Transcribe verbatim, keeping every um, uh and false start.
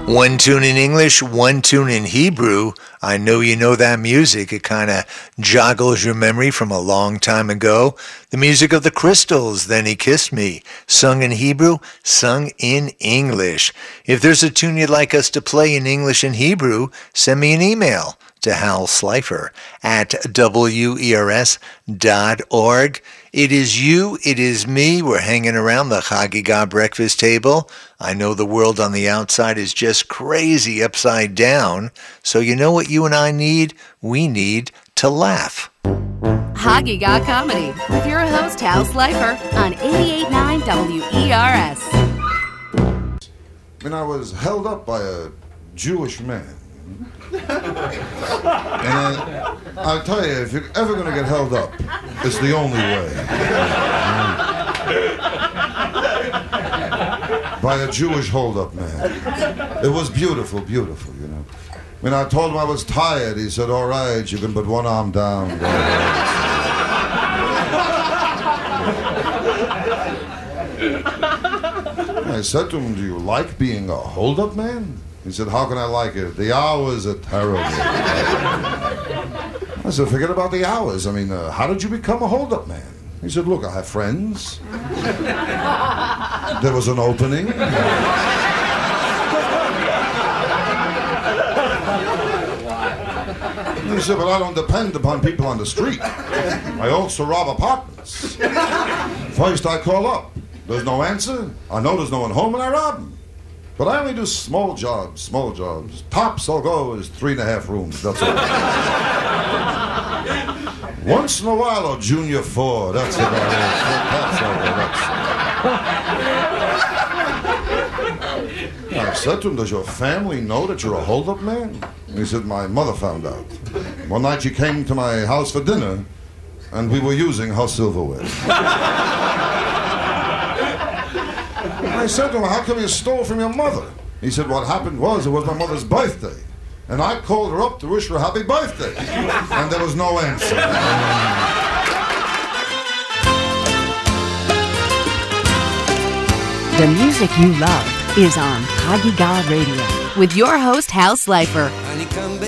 One tune in English, one tune in Hebrew. I know you know that music. It kind of joggles your memory from a long time ago. The music of the Crystals, Then He Kissed Me. Sung in Hebrew, sung in English. If there's a tune you'd like us to play in English and Hebrew, send me an email to Hal Slifer at W E R S dot org. It is you, it is me. We're hanging around the Chagiga breakfast table. I know the world on the outside is just crazy upside down. So you know what you and I need? We need to laugh. Chagiga Comedy with your host Hal Slifer on eighty-eight point nine W E R S. When I was held up by a Jewish man. And I, I'll tell you, if you're ever going to get held up, it's the only way. By a Jewish hold-up man. It was beautiful, beautiful, you know. When I told him I was tired, he said, all right, you can put one arm down. I said to him, do you like being a hold-up man? He said, how can I like it? The hours are terrible. I said, forget about the hours. I mean, uh, how did you become a hold-up man? He said, look, I have friends. There was an opening. He said, but I don't depend upon people on the street. I also rob apartments. First I call up. There's no answer. I know there's no one home and I rob them. But I only do small jobs, small jobs. Tops I'll go is three and a half rooms, that's all. Once in a while, or junior four, that's about it. Tops I'll go, that's... I said to him, does your family know that you're a hold-up man? And he said, my mother found out. One night she came to my house for dinner, and we were using her silverware. I said to him, how come you stole from your mother? He said, what happened was, it was my mother's birthday. And I called her up to wish her a happy birthday. And there was no answer. The music you love is on Chagiga Radio with your host Hal Slifer.